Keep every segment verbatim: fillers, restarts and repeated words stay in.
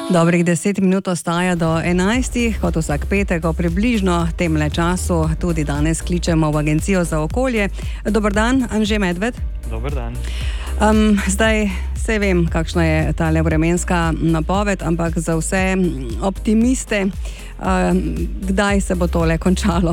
Dobrih deset minut ostaja do enajstih, kot vsak petek, o približno temle času tudi danes kličemo v Agencijo za okolje. Dober dan, Anže Medved. Dober dan. Um, zdaj se vem, kakšna je ta vremenska napoved, ampak za vse optimiste, um, kdaj se bo tole končalo?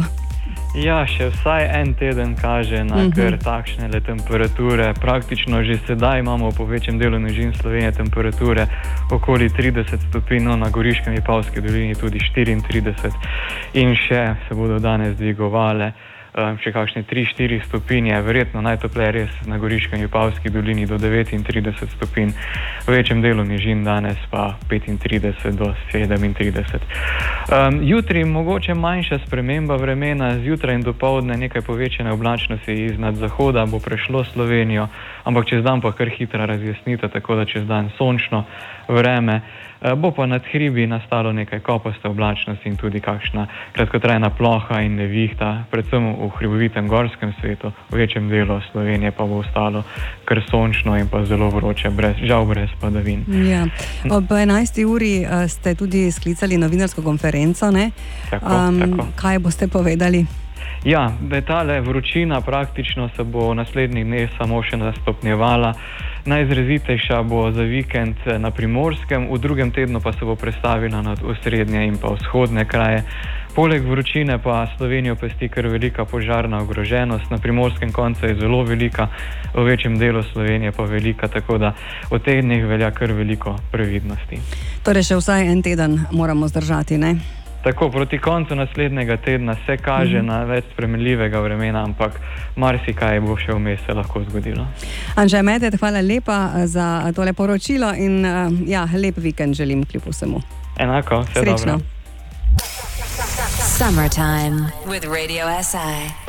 Ja, še vsaj en teden kaže na uh-huh. kar takšne le temperature. Praktično že sedaj imamo po večjem delu nižin Slovenije temperature okoli trideset stopinj, no, na Goriškem in Vipavski dolini tudi štiriintrideset in še se bodo danes dvigovale um, še kakšne tri štiri stopinje, verjetno najtopleje res na Goriškem in Vipavski dolini do devetintrideset stopinj, v večjem delu nižin danes pa petintrideset do sedemintrideset. Um, jutri mogoče manjša sprememba vremena, zjutraj in dopoldne nekaj povečane oblačnosti iznad zahoda bo prešlo Slovenijo, ampak čez dan pa kar hitra razjasnitev, tako da čez dan sončno vreme. Bo pa nad hribi nastalo nekaj kopaste oblačnosti in tudi kakšna kratkotrajna ploha in nevihta, predvsem v hribovitem gorskem svetu, v večjem delu Slovenije pa bo ostalo kar sončno in pa zelo vroče, brez, žal brez padavin. Ja. Ob enajsti uri ste tudi sklicali novinarsko konferenco, ne? Tako, um, tako. Kaj boste povedali? Ja, da je tale vročina praktično se bo v naslednjih dneh samo še nastopnjevala. Najizrazitejša bo za vikend na Primorskem, v drugem tednu pa se bo prestavila nad osrednje in pa vzhodne kraje. Poleg vročine pa Slovenijo pesti kar velika požarna ogroženost, na primorskem koncu je zelo velika, v večjem delu Slovenije pa velika, tako da v teh dneh velja kar veliko previdnosti. Torej še vsaj en teden moramo zdržati, ne? Tako, proti koncu naslednjega tedna se kaže mm. na več spremenljivega vremena, ampak marsikaj bo še vmes se lahko zgodilo. Anže Medved, hvala lepa za tole poročilo in ja, lep vikend želim kljub vsemu. Enako, vse Srečno. dobro. Summertime with Radio S I.